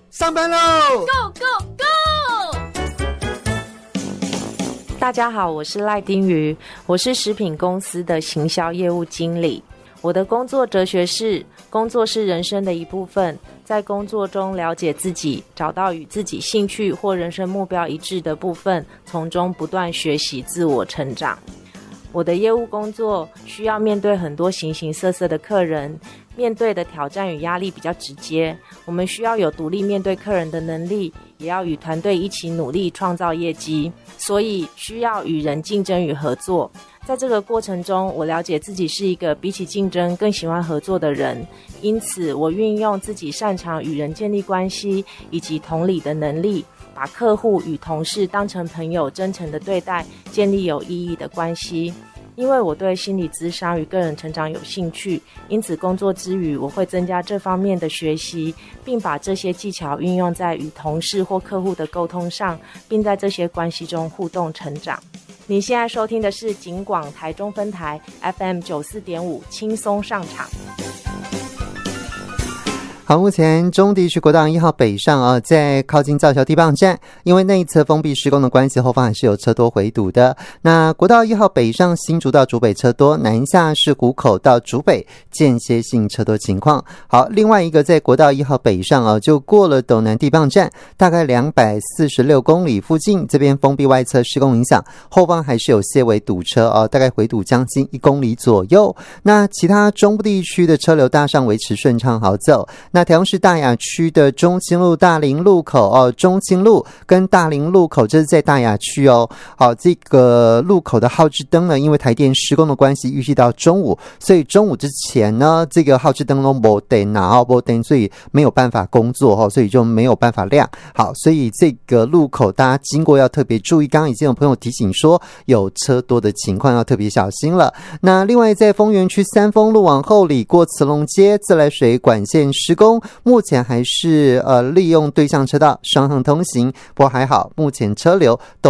上班喽 ！Go Go Go！ 大家好，我是赖丁瑜，我是食品公司的行销业务经理。我的工作哲学是：工作是人生的一部分，在工作中了解自己，找到与自己兴趣或人生目标一致的部分，从中不断学习自我成长。我的业务工作需要面对很多形形色色的客人，面对的挑战与压力比较直接，我们需要有独立面对客人的能力，也要与团队一起努力创造业绩，所以需要与人竞争与合作。在这个过程中，我了解自己是一个比起竞争更喜欢合作的人，因此我运用自己擅长与人建立关系以及同理的能力，把客户与同事当成朋友，真诚的对待，建立有意义的关系。因为我对心理咨商与个人成长有兴趣，因此工作之余我会增加这方面的学习，并把这些技巧运用在与同事或客户的沟通上，并在这些关系中互动成长。你现在收听的是警广台中分台 FM 94.5轻松上场。 好，目前中地区国道1号北上在靠近造桥地磅站，因为内侧封闭施工的关系，后方还是有车多回堵的。那国道1号北上新竹到竹北车多，南下是湖口到竹北间歇性车多情况。好，另外一个在国道1号北上就过了斗南地磅站，大概246公里附近，这边封闭外侧施工影响，后方还是有些微堵车大概回堵将近1公里左右。那其他中部地区的车流大上维持顺畅好走。那台中市大雅区的中清路大林路口中清路跟大林路口，这是在大雅区好，这个路口的号志灯呢，因为台电施工的关系，预计到中午，所以中午之前呢，这个号志灯都没电没电，所以没有办法工作所以就没有办法亮。好，所以这个路口大家经过要特别注意，刚刚已经有朋友提醒说有车多的情况要特别小心了。那另外在丰原区三丰路往后里过慈龙街自来水管线施工，目前还是利用对向车道双向通行，不过还好，目前车流都